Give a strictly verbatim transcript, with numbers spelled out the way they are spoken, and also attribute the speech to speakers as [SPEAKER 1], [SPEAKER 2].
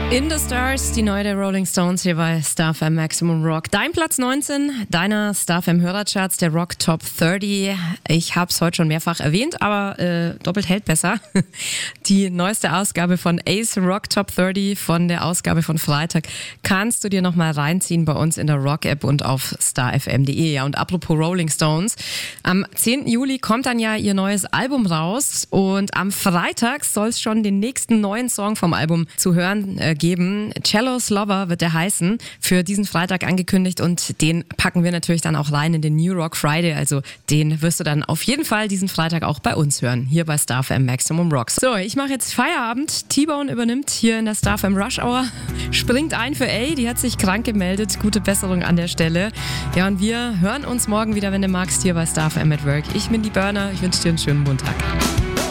[SPEAKER 1] In the Stars, die neue der Rolling Stones hier bei Star F M Maximum Rock. Dein Platz neunzehn, deiner Star F M Hörercharts, der Rock Top dreißig. Ich habe es heute schon mehrfach erwähnt, aber äh, doppelt hält besser. Die neueste Ausgabe von Ace Rock Top dreißig von der Ausgabe von Freitag kannst du dir nochmal reinziehen bei uns in der Rock-App und auf star f m punkt d e. Ja, und apropos Rolling Stones, am zehnten Juli kommt dann ja ihr neues Album raus und am Freitag soll es schon den nächsten neuen Song vom Album zu hören äh, geben. Cello's Lover wird der heißen, für diesen Freitag angekündigt und den packen wir natürlich dann auch rein in den New Rock Friday, also den wirst du dann auf jeden Fall diesen Freitag auch bei uns hören, hier bei Star F M Maximum Rocks. So, ich mache jetzt Feierabend, T-Bone übernimmt hier in der Star F M Rush Hour, springt ein für A, die hat sich krank gemeldet, gute Besserung an der Stelle. Ja, und wir hören uns morgen wieder, wenn du magst, hier bei Star F M at Work. Ich bin die Burner, ich wünsche dir einen schönen Montag.